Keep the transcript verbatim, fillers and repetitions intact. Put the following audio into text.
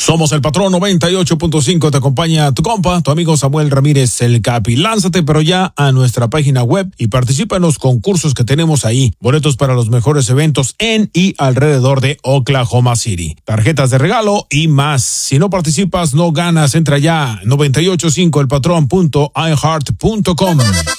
Somos el Patrón noventa y ocho punto cinco. Te acompaña tu compa, tu amigo Samuel Ramírez, el Capi. Lánzate pero ya a nuestra página web y participa en los concursos que tenemos ahí. Boletos para los mejores eventos en y alrededor de Oklahoma City. Tarjetas de regalo y más. Si no participas, no ganas. Entra ya noventa y ocho punto cinco el patrón punto i heart punto com.